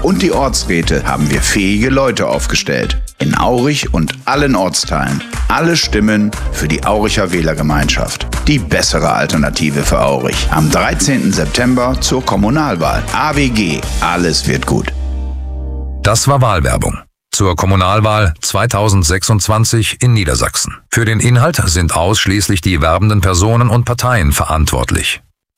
und die Ortsräte haben wir fähige Leute aufgestellt. In Aurich und allen Ortsteilen. Alle Stimmen für die Auricher Wählergemeinschaft. Die bessere Alternative für Aurich. Am 13. September zur Kommunalwahl. AWG. Alles wird gut. Das war Wahlwerbung zur Kommunalwahl 2026 in Niedersachsen. Für den Inhalt sind ausschließlich die werbenden Personen und Parteien verantwortlich.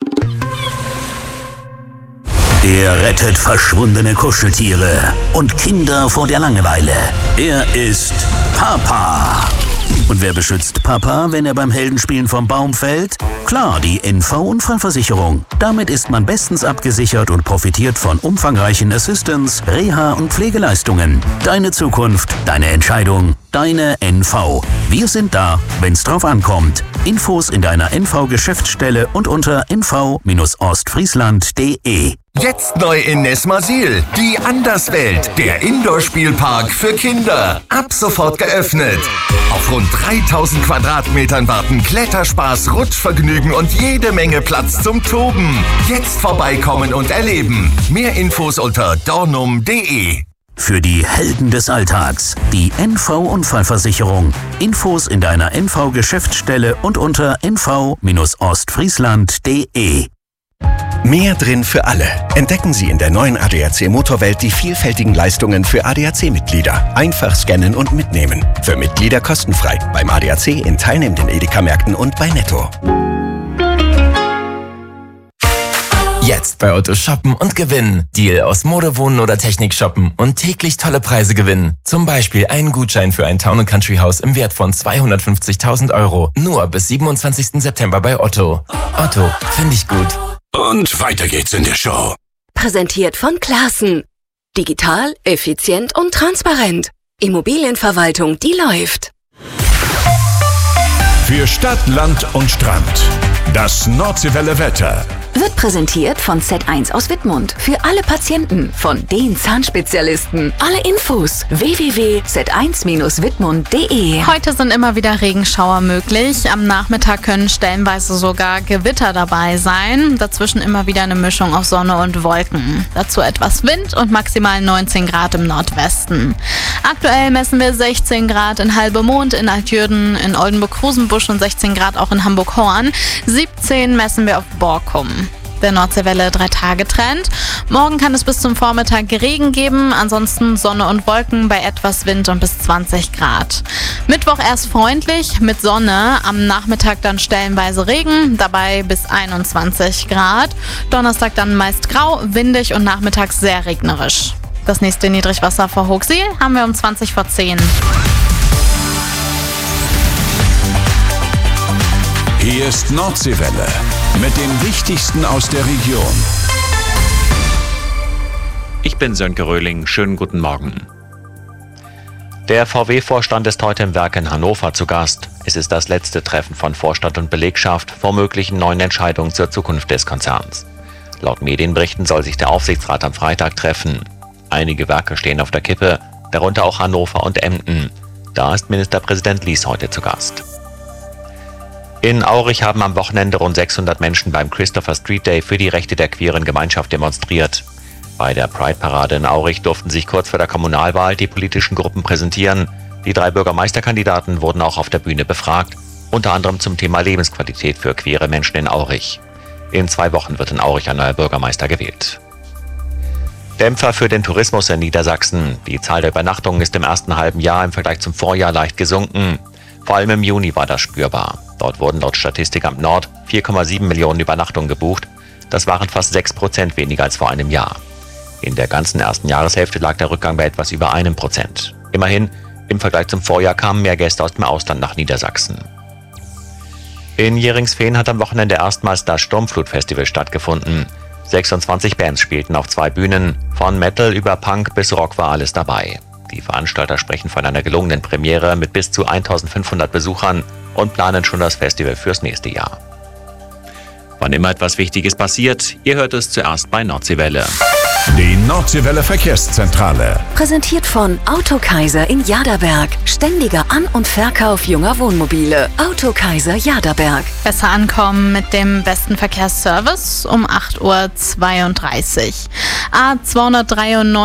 Er rettet verschwundene Kuscheltiere und Kinder vor der Langeweile. Er ist Papa. Und wer beschützt Papa, wenn er beim Heldenspielen vom Baum fällt? Klar, die NV-Unfallversicherung. Damit ist man bestens abgesichert und profitiert von umfangreichen Assistance, Reha- und Pflegeleistungen. Deine Zukunft, deine Entscheidung, deine NV. Wir sind da, wenn's drauf ankommt. Infos in deiner NV-Geschäftsstelle und unter nv-ostfriesland.de. Jetzt neu in Nesmasil, die Anderswelt, der Indoor-Spielpark für Kinder. Ab sofort geöffnet. Auf rund 3000 Quadratmetern warten Kletterspaß, Rutschvergnügen und jede Menge Platz zum Toben. Jetzt vorbeikommen und erleben. Mehr Infos unter dornum.de. Für die Helden des Alltags, die NV-Unfallversicherung. Infos in deiner NV-Geschäftsstelle und unter nv-ostfriesland.de. Mehr drin für alle. Entdecken Sie in der neuen ADAC Motorwelt die vielfältigen Leistungen für ADAC-Mitglieder. Einfach scannen und mitnehmen. Für Mitglieder kostenfrei. Beim ADAC in teilnehmenden Edeka-Märkten und bei Netto. Jetzt bei Otto shoppen und gewinnen. Deal aus Mode, Wohnen oder Technik shoppen und täglich tolle Preise gewinnen. Zum Beispiel einen Gutschein für ein Town & Country Haus im Wert von 250.000 €. Nur bis 27. September bei Otto. Otto, finde ich gut. Und weiter geht's in der Show. Präsentiert von Classen. Digital, effizient und transparent. Immobilienverwaltung, die läuft. Für Stadt, Land und Strand. Das Nordseewelle Wetter. Wird präsentiert von Z1 aus Wittmund. Für alle Patienten, von den Zahnspezialisten. Alle Infos www.z1-wittmund.de. Heute sind immer wieder Regenschauer möglich. Am Nachmittag können stellenweise sogar Gewitter dabei sein. Dazwischen immer wieder eine Mischung aus Sonne und Wolken. Dazu etwas Wind und maximal 19 Grad im Nordwesten. Aktuell messen wir 16 Grad in Halbemond, in Altjürden, in Oldenburg-Rosenbusch und 16 Grad auch in Hamburg-Horn. 17 messen wir auf Borkum. Der Nordseewelle 3-Tage-Trend. Morgen kann es bis zum Vormittag Regen geben, ansonsten Sonne und Wolken bei etwas Wind und bis 20 Grad. Mittwoch erst freundlich mit Sonne, am Nachmittag dann stellenweise Regen, dabei bis 21 Grad. Donnerstag dann meist grau, windig und nachmittags sehr regnerisch. Das nächste Niedrigwasser vor Hochsiel haben wir um 20 vor 10. Hier ist Nordseewelle mit dem Wichtigsten aus der Region. Ich bin Sönke Röhling, schönen guten Morgen. Der VW-Vorstand ist heute im Werk in Hannover zu Gast. Es ist das letzte Treffen von Vorstand und Belegschaft vor möglichen neuen Entscheidungen zur Zukunft des Konzerns. Laut Medienberichten soll sich der Aufsichtsrat am Freitag treffen. Einige Werke stehen auf der Kippe, darunter auch Hannover und Emden. Da ist Ministerpräsident Lies heute zu Gast. In Aurich haben am Wochenende rund 600 Menschen beim Christopher Street Day für die Rechte der queeren Gemeinschaft demonstriert. Bei der Pride-Parade in Aurich durften sich kurz vor der Kommunalwahl die politischen Gruppen präsentieren. Die 3 Bürgermeisterkandidaten wurden auch auf der Bühne befragt, unter anderem zum Thema Lebensqualität für queere Menschen in Aurich. In 2 Wochen wird in Aurich ein neuer Bürgermeister gewählt. Dämpfer für den Tourismus in Niedersachsen. Die Zahl der Übernachtungen ist im ersten halben Jahr im Vergleich zum Vorjahr leicht gesunken. Vor allem im Juni war das spürbar. Dort wurden laut Statistikamt Nord 4,7 Millionen Übernachtungen gebucht. Das waren fast 6% weniger als vor einem Jahr. In der ganzen ersten Jahreshälfte lag der Rückgang bei etwas über 1%. Immerhin, im Vergleich zum Vorjahr kamen mehr Gäste aus dem Ausland nach Niedersachsen. In Jeringsfehn hat am Wochenende erstmals das Sturmflut-Festival stattgefunden. 26 Bands spielten auf 2 Bühnen. Von Metal über Punk bis Rock war alles dabei. Die Veranstalter sprechen von einer gelungenen Premiere mit bis zu 1500 Besuchern und planen schon das Festival fürs nächste Jahr. Wann immer etwas Wichtiges passiert, ihr hört es zuerst bei Nordseewelle. Die Nordseewelle Verkehrszentrale. Präsentiert von Autokaiser in Jaderberg. Ständiger An- und Verkauf junger Wohnmobile. Autokaiser Jaderberg. Besser ankommen mit dem besten Verkehrsservice um 8:32 Uhr. A293